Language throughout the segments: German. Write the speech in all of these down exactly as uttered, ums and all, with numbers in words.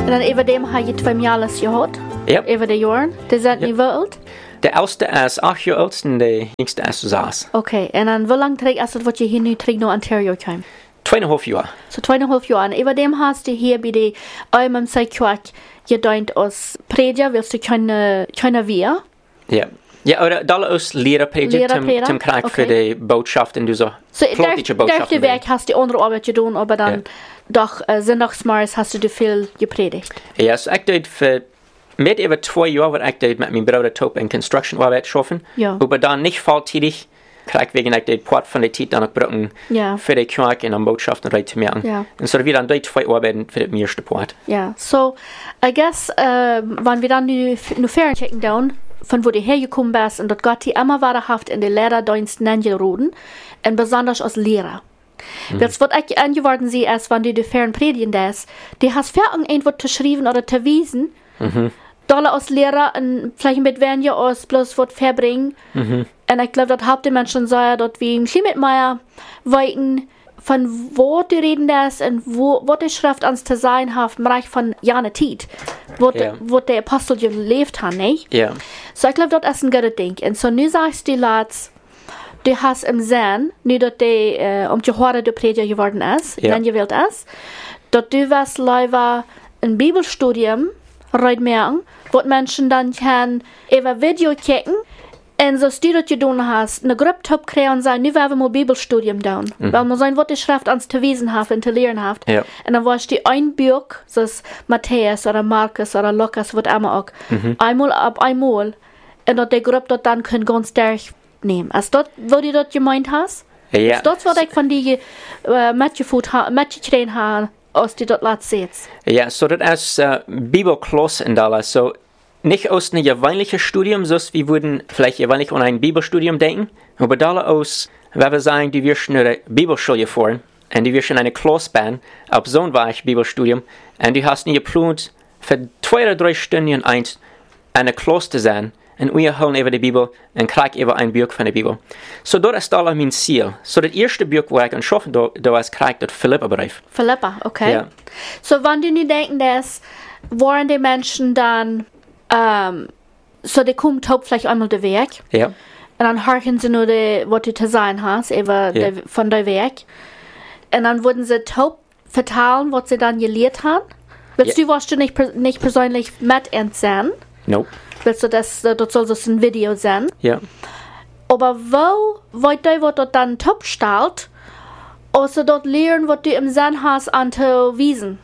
En dan over dem har je twee maals gehad? Ja. Over de jaren? Dat zijn Yep. niet wild? De oudste is acht jaar oud en de jongste is zes. Oké, okay. En dan hoe lang terug is het wat je hier nu terug naar Ontario kwam? Tweeënhalf jaar. So tweeënhalf jaar. En over dem hast du hier bij de I M M C Kwak gedacht als prediger, willst du keine, keine wir? Ja. Ja, oder dalle aus leren predigen, Leren zum, predigen? zum Krieg Okay. für die Botschaft und du so So, plottische durch Botschaften. de werk hast du andere Arbeit gedaan, aber dann Ja. doch äh, sonndagsmorgens hast du viel gepredigt. Ja, so ich deed für mit über zwei Jahre, was ich deed mit meinem Bruder Top in Construction Arbeit schaffen. Ja. Aber dann nicht volltätig, krieg wegen ich deed Port von der Zeit dann auch brauchen Ja. für die Krieg und an Botschaften rein zu merken. Ja. Und so wir dann deed zwei Arbeiten für den ersten Port. Ja, so, I guess, äh, wenn wir dann nu, nu fern checken down, von wo du hergekommen bist, und dort Gott die immer wahrhaft in den Lehrerdienst angeroden, und besonders als Lehrer. Mhm. Jetzt, was ich angeworden sie ist, wenn du die fern predigen das, die hast für irgendwas zu schreiben oder zu wiesen, Mhm. Dollar als Lehrer, und vielleicht mit werden ja aus bloß was verbringen. Mhm. Und ich glaube, das Hauptmenschen sei, dort wie im Klimatmeier weiten, von wo die reden das und wo, wo die Schrift ans zu sein hat, im Reich von Jane Tiet, wo, Ja. de, wo der Apostel gelebt hat, nicht? Ja. So, ich glaube, das ist ein gutes Ding. Und so, nu sagst du, Lads, du hast im Sinn, nu, dass die, äh, um zu hören, der Prediger geworden ist, Ja. wenn je wilt ist, dass du was leider ein Bibelstudium rein merken, wo Menschen dann kann über Video kicken, und so du das getan hast, eine Gruppe top kriegen und sagen, nu werden wir mal Bibelstudium down. Mhm. Weil man sein, was die Schrift ans zu wiesen hat und zu lernen hat. Ja. Und dann warst du ein Buch, so ist Matthäus oder Markus oder Lukas, was immer auch, Mhm. einmal ab einmal, und dass die Gruppe dort dann können ganz stark nehmen. Ist das, wo du das gemeint hast? Ja. Ist das, was ich von dir äh, mitgeführt habe, mitgekriegt habe, als du dort laat siehst? Ja, so das ist uh, Bibelkurs in Dallas. So nicht aus einem gewöhnlichen Studium, so wie würden vielleicht gewöhnlich an ein Bibelstudium denken, aber da aus, wenn wir sagen, die wirst eine Bibelschule fahren, und die wirst eine Klasse bauen, auf so ein Weich Bibelstudium, und du hast nicht geplant, für zwei oder drei Stunden eins eine Klasse zu sein, und wir holen über die Bibel und kriegen über ein Buch von der Bibel. So das ist da mein Ziel. So das erste Buch, wo ich anschaffen da, da ist, kriegt das Philippa-Brief. Philippa, okay. Ja. So, wenn du nicht denken, dass, waren die Menschen dann, ähm, so die kommen top vielleicht einmal der Weg, Ja. und dann horchen sie nur, die, was du zu sagen hast, über Ja. de, von der Weg. Und dann wurden sie top vertalen, was sie dann gelehrt haben. Willst Ja. du, warst du nicht, per- nicht persönlich mit entsehen? Nope. Willst du das, das soll das ein Video sein? Ja. Aber wo, wollt ihr, was dort dann top stellt, also dort lernen, was du im Sinn hast, an zu wiesen?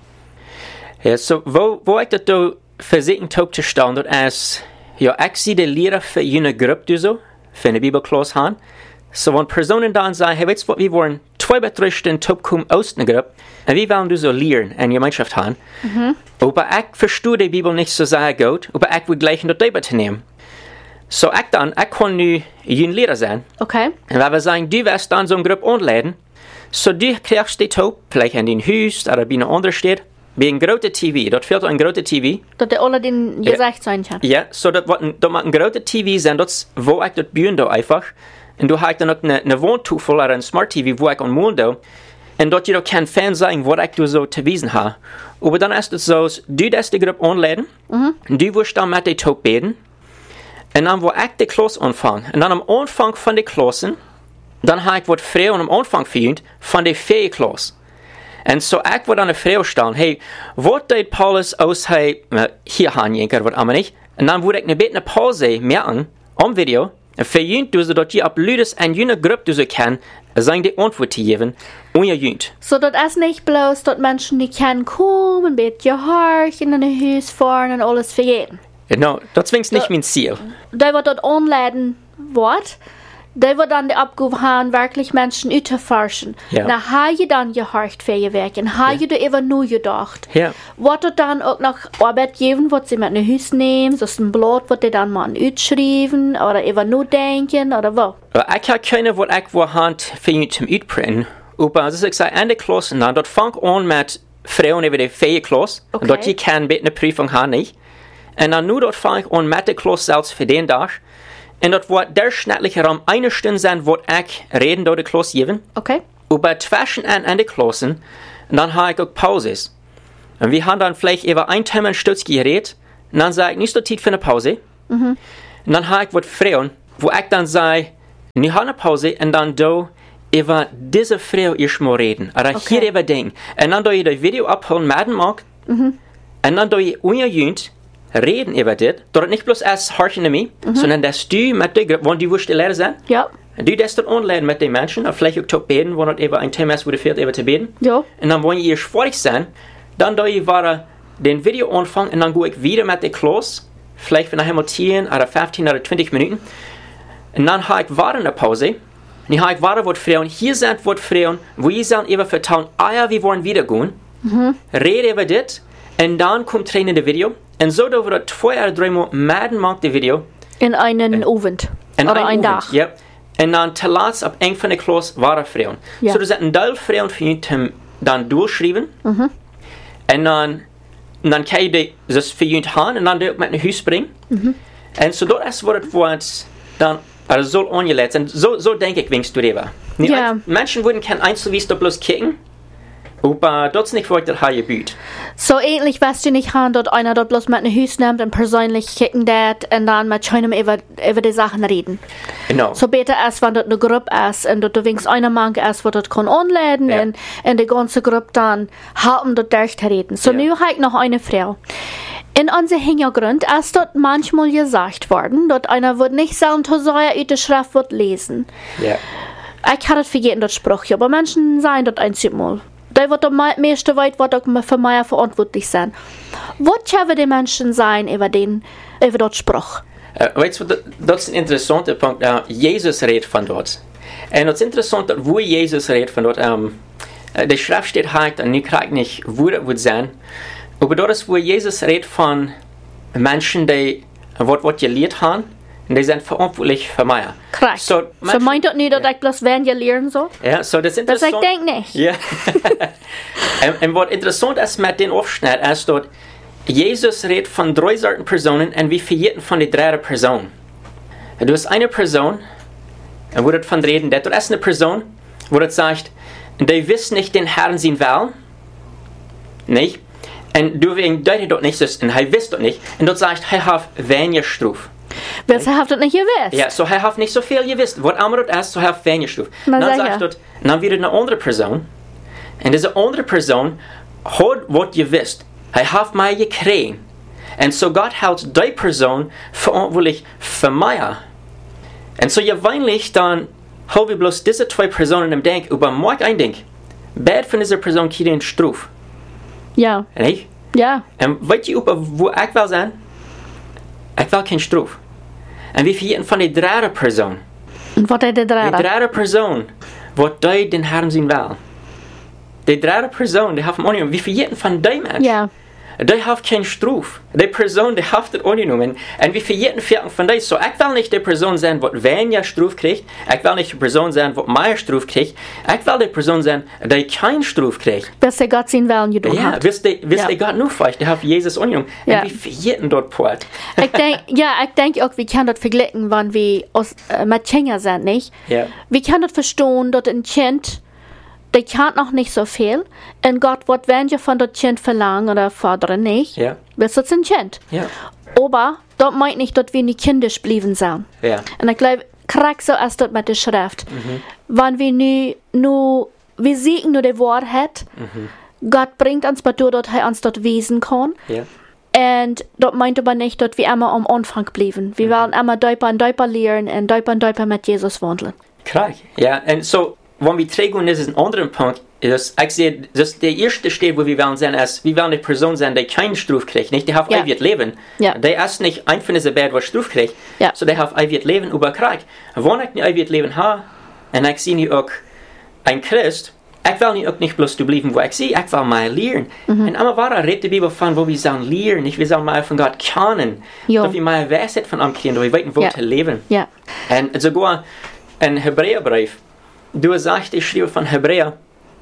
Ja, so, wo, wo ich das da versuchen habe zu stellen, das ist, ja, ich sehe die Lehrer für eine Gruppe so, für eine Bibelklasse haben. So, wenn Personen dann sagen, hey, weißt du was, wir wollen zwei bis drei Stunden top kommen aus einer Gruppe, und wir wollen so lernen, eine Gemeinschaft haben. Mhm. Aber ich verstehe die Bibel nicht so sehr gut, aber ich will gleich noch Debatte nehmen. So, ich dann, ich kann nu ein Lehrer sein. Okay. Und wenn wir sagen, du wirst dann so eine Gruppe anleiten, so du kriegst die top, vielleicht in dein Haus oder bei einer anderen Stadt, bei einem großen T V, dort fehlt ein großer T V. Dass der alle den Ja. gesagt sein kann. Ja, so dat wat dat maakt een grote T V zijn, dat is wo ik dat buren doe einfach. En du heb dan ook een, een woontafel of een smart T V, wo ik aan moon doe. En dat je dan kan fan zijn wat ik doe zo te wezen ha. Maar dan is het zo, du dat de groep aanleiden, mm-hmm. du wirst dan met de top beden. En dan wil ik de klas aanvangen. En dan am aanvang van de klassen, dan heb ik wat vrouwen am aanvang verjunt van de vier klas. En zo ik word aan de vrouw staan, hey, wat deed Paulus als hij uh, hier gaan jenker, wat allemaal niet. En dan word ik een beetje een pauze merken, om video, en verjunt dus dat je op luides en jene groep dus kan, zijn de antwoord te geven, ongejunt. So, das ist nicht bloß, dass Menschen die können kommen, ein bisschen horchen, in ein Haus fahren und alles vergeten. Nou, dat zwingt niet mijn ziel. Die, was dort anleiten wird, die wird dann die Abgabe haben, wirklich Menschen auszuforschen. Ja. Na, habe ich dann gehorcht für ihr Werk und habe ich da eben nur gedacht. Ja. Wird dort dann auch noch Arbeit geben, was sie mit nach Hause nehmen, so ist ein Blatt, was die dann mal ausschreiben oder eben nur denken oder wo? Ik heb keine, wat ik wil hand verjunt zum uitprinten. Aber, als ik zei, in de klas, dan, dat vangt aan met vrouwen over de vier klas. Okay. Dat je kan bij een prüfung haben niet. En dan nu dat vang ik aan met de klas zelfs voor den dag. En dat wordt der schneller om eine Stunde zijn wat ik reden door de klas geven. Okay. Aber zwischen an, an de klassen, dan heb ik ook pauzes. Und wir haben dann vielleicht über ein Thema ein Stutz geredet. Und dann sage ich, nicht so Zeit für eine Pause. Mhm. Und dann habe ich was fragen, wo ich dann sage, nicht eine Pause, und dann do über diese Frau ich mal reden. Oder Okay. hier über Ding. Und dann do ich das Video abholen, melden mag. Mhm. Und dann do ich ungeünt reden über das. Dort nicht bloß erst horchen mich, mhm. sondern dass du mit der Gruppe, wenn du willst Lehrer sein, Ja. du das dort anleiten mit den Menschen, und vielleicht auch zu beten, wenn es eben ein Thema ist, wo du fehlt, eben zu beten. Ja. Und dann, wenn ihr fertig sein, dann do ich war den Video anfangen und dann gehe ich wieder mit der Klasse, vielleicht für nachher mal zehn oder fünfzehn oder zwanzig Minuten. Und dann habe ich war eine Pause. Und dann habe ich war was Frauen, hier sind was Frauen, wo ich sagen, eben vertrauen, ah ja, wir wollen wieder gehen, mhm. rede über das, und dann kommt Tränen in Video. Und so, da wurde zwei oder drei Mal melden mag das Video. In einen Abend. Oder ein Tag. Ja. Und dann telats ab eng von der Klasse waren Frauen. Ja. So, da sind ein Teil Frauen für ihn dann durchschreiben. Mhm. Und dann, und dann kann ich das für ihn haben und dann mit nach Hause bringen. Mhm. Und so, das wird es dann also so angelegt. Und so, so denke ich, wenn du darüber. Ja. Menschen würden kein Einzelwies da bloß kicken. Aber das ist nicht, was das hier gebüht. So ähnlich weißt du nicht, haben dort einer dort bloß mit nach Hause nimmt und persönlich kicken dat und dann mit einem über, über die Sachen reden. Genau. So besser erst, wenn dort eine Gruppe ist und dort wenigstens einer Mann ist, wo dort kann anladen Ja. und, und die ganze Gruppe dann haben dort durchreden. So Ja. nu habe ich noch eine Frau. In unserem Hintergrund ist dort manchmal gesagt worden, dort einer wird nicht sagen, dass er aus der Schrift wird lesen. Ja. Ich hatte vergessen, das Spruch, aber Menschen sagen dort einmal. Da wird am meisten weit, was auch für mich verantwortlich sein. Was haben die Menschen sein über den, über das Spruch? Uh, weet je, dat, dat is een interessante punt. Uh, Jezus redt van dat. En het is interessant dat hoe Jezus redt van dat. Um, uh, de schrift steht halt, en nu krijg ik niet hoe dat moet zijn. Maar dat is hoe Jezus redt van mensen die wat, wat geleerd hebben. En die zijn verantwoordelijk voor mij. Correct. So, so mensen- meint dat niet dat Ja. ik bloß wenn je leren so? Ja, so das ist Das interessant. ich denk nicht. Ja. en, en wat interessant is met den Aufschnitt, is dat Jezus redt van drie soorten personen en we vergeten van die derde persoon. Du hast eine Person, en wo dat van reden, dat is eine Person, wo dat sagt, die wist nicht den Herrn zijn wel, nicht? En du wegen deed dat niet, dus, en hij wist dat niet, en dat sagt, hij heeft weinig straf. Weil sie habt das nicht gewusst. Ja, so hij heeft niet zoveel gewist. Wat allemaal dat is, so hij heeft weinig straf. Maar Dan zeg zegt je. dat, dan weer een andere persoon, en deze andere persoon had wat je wist. Hij heeft mij gekregen. En so God houdt die persoon verantwoordelijk voor mij. En so je weinig dan hebben we bloß deze twee personen im Denk, über mag ein Ding. Bad von dieser Person kriegen straf. Ja. Nicht? Ja. En weet je over wo ik wil zijn? Ik wil geen straf. En wie vergeten van die derde persoon. Und was ist der Die Draht? derde persoon, wat die den Herrn zien wel. Die derde persoon, die heeft hem aangenomen. Wie vergeten van die mens? Ja. Die heeft geen straf. Die persoon, die heeft het aangenomen. En wie vergeten veel van die. So, ik wil niet de persoon zijn wat weniger straf krijgt. Ik wil niet de persoon zijn wat meer straf krijgt. Ik wil de persoon zijn die geen straf krijgt. Bis der Gott seinen Willen getan Ja, hat. wist die, wist Ja. die Gott nu vielleicht, die heeft Jezus aangenomen. Ja. En wie vergeten dat poort. Ich denk, ja, ich denke auch, wir können das vergleichen, wenn wir aus, äh, mit Kinder sind, nicht? Ja. Wir können das verstehen, dass ein Kind, der kann noch nicht so viel, und Gott wird, wenn je von das Kind verlangen oder fordern, nicht? Ja. Bis das ein Kind. Ja. Aber das meint nicht, dass wir nicht kindisch bleiben sollen. Ja. Und ich glaube, krack so ist das mit der Schrift. Wenn wir nu, nu, wir sehen nur die Wahrheit, Gott bringt uns dazu, dass er uns dort wesen kann. Ja. Und das meint aber nicht, dass wir immer am Anfang bleiben. Wir werden immer Däuper und Däuper lernen und Däuper und Däuper mit Jesus wandeln. Klar. Ja, en so, wenn wir trägen, das ist ein anderer Punkt, ist, ich sehe, das der erste Steht, wo wir wollen sein, ist, wir wollen eine Person sein, die keinen Straf kriegt, nicht? Die hat Ja. ewig Leben. Ja. Die ist nicht ein von diesen Bad, was Straf kriegt, Ja. so die hat ewig Leben über Krieg. Wenn ich ein ewig Leben habe, und ich sehe nicht auch ein Christ, ich will nicht auch nicht bloß zu bleiben, wo ich sehe, ich will mal lernen. Und immer war redet die Bibel von, wo wir sollen lernen, nicht? Wir sollen mal von Gott kennen, Ja. dass wir mal Weisheit von ihm kriegen, dass wir wissen, wo Ja. zu leben. Ja. En sogar een Hebräerbrief. Du sagst, ich schreibe von Hebräer.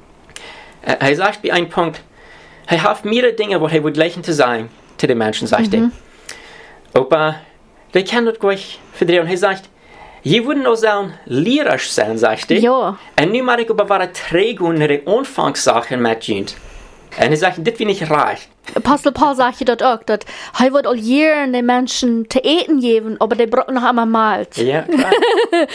Äh, Hij sagt bei einem Punkt, hij heeft mehrere Dinge, wat hij wil gleichen te zijn, zu den Menschen, sagt hij. Aber, die kann das gleich verdrehen. Hij sagt, je würden auch sagen, lehrerisch sein, sagt er. Ja. En nu mag ik über wahre Trägung in die Anfangssachen mit Jünd. Und er sagt, das finde ich reich. Apostel Paul sagt je dat auch, dass er wird all Jahren den Menschen zu eten geben, aber die brauchen noch einmal Malt. Ja, klar.